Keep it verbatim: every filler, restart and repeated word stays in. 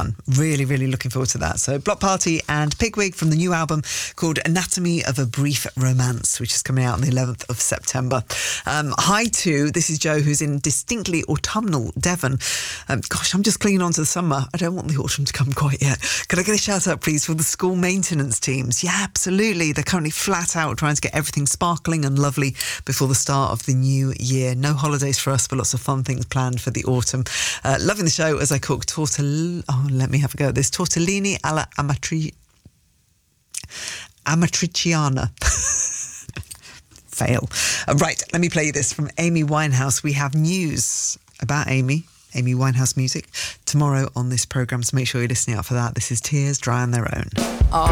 fun. Really, really looking forward to that. So Block Party and Pigwig from the new album called Anatomy of a Brief Romance, which is coming out on the eleventh of September. Um, hi to, this is Joe, who's in distinctly autumnal Devon. Um, gosh, I'm just clinging on to the summer. I don't want the autumn to come quite yet. Could I get a shout out, please, for the school maintenance teams? Yeah, absolutely. They're currently flat out trying to get everything sparkling and lovely before the start of the new year. No holidays for us, but lots of fun things planned for the autumn. Uh, loving the show as I cook tortellini. Oh, let me have a go at this. Tortellini alla amatri- amatriciana. Fail. Uh, right, let me play you this from Amy Winehouse. We have news about Amy, Amy Winehouse music, tomorrow on this programme, so make sure you're listening out for that. This is Tears Dry on Their Own. Oh.